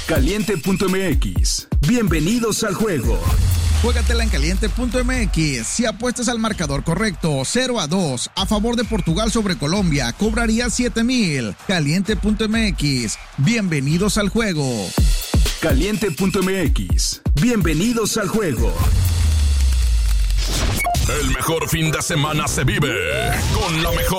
Caliente.mx. Bienvenidos al juego. Juégatela en Caliente.mx. Si apuestas al marcador correcto, 0-2, a favor de Portugal sobre Colombia, cobrarías 7,000. Caliente.mx. Bienvenidos al juego. Caliente.mx. Bienvenidos al juego. El mejor fin de semana se vive con la mejor.